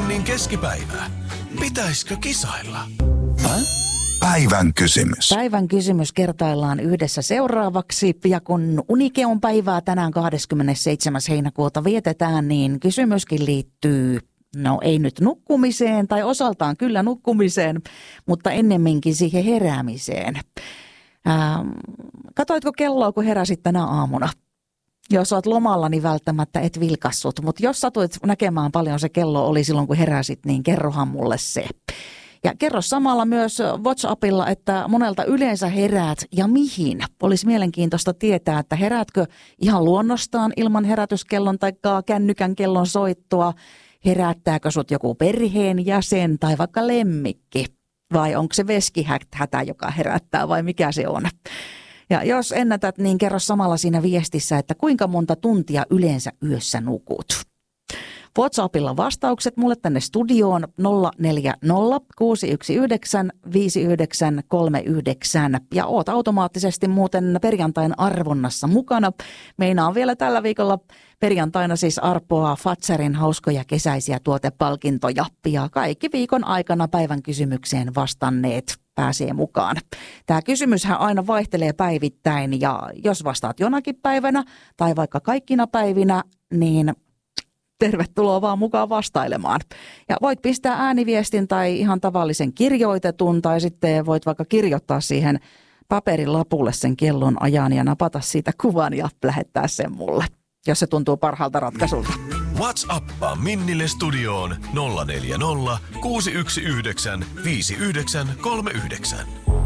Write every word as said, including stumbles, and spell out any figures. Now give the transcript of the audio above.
Annin keskipäivä. Pitäisikö kisailla? Häh? Päivän kysymys. Päivän kysymys kertaillaan yhdessä seuraavaksi. Ja kun Unikeon päivää tänään kahdeskymmenesseitsemäs heinäkuuta vietetään, niin kysymyskin liittyy, no ei nyt nukkumiseen tai osaltaan kyllä nukkumiseen, mutta ennemminkin siihen heräämiseen. Ähm, katoitko kelloa, kun heräsit tänä aamuna? Jos olet lomalla, niin välttämättä et vilkassut, mutta jos satuit näkemään paljon se kello oli silloin, kun heräsit, niin kerrohan mulle se. Ja kerro samalla myös WhatsAppilla, että monelta yleensä heräät ja mihin. Olisi mielenkiintoista tietää, että heräätkö ihan luonnostaan ilman herätyskellon tai kännykän kellon soittoa. Herättääkö sut joku perheenjäsen tai vaikka lemmikki? Vai onko se veskihätä, joka herättää vai mikä se on? Ja jos ennätät, niin kerro samalla siinä viestissä, että kuinka monta tuntia yleensä yössä nukut. WhatsAppilla vastaukset mulle tänne studioon nolla neljä nolla kuusi yksi yhdeksän viisi yhdeksän kolme yhdeksän. Ja oot automaattisesti muuten perjantain arvonnassa mukana. Meinaan vielä tällä viikolla perjantaina siis arpoa Fatserin hauskoja kesäisiä tuotepalkintoja. Ja kaikki viikon aikana päivän kysymykseen vastanneet pääsee mukaan. Tämä kysymyshän aina vaihtelee päivittäin ja jos vastaat jonakin päivänä tai vaikka kaikkina päivinä, niin tervetuloa vaan mukaan vastailemaan. Ja voit pistää ääniviestin tai ihan tavallisen kirjoitetun tai sitten voit vaikka kirjoittaa siihen paperin lapulle sen kellon ajan ja napata siitä kuvan ja lähettää sen mulle, jos se tuntuu parhaalta ratkaisulta. WhatsAppaa Minnille studioon nolla neljä nolla kuusi yksi yhdeksän viisi yhdeksän kolme yhdeksän.